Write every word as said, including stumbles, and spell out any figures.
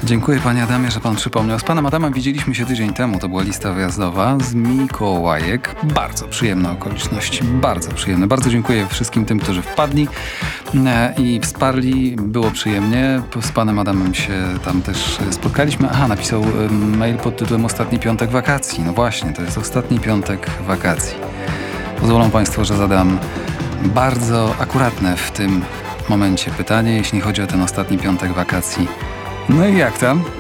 Dziękuję panie Adamie, że pan przypomniał. Z panem Adamem widzieliśmy się tydzień temu, to była lista wyjazdowa z Mikołajek. Bardzo przyjemne okoliczności, bardzo przyjemne. Bardzo dziękuję wszystkim tym, którzy wpadli i wsparli. Było przyjemnie. Z panem Adamem się tam też spotkaliśmy. Aha, napisał mail pod tytułem Ostatni piątek wakacji. No właśnie, to jest ostatni piątek wakacji. Pozwolą państwo, że zadam bardzo akuratne w tym momencie pytanie, jeśli chodzi o ten ostatni piątek wakacji. No i jak tam?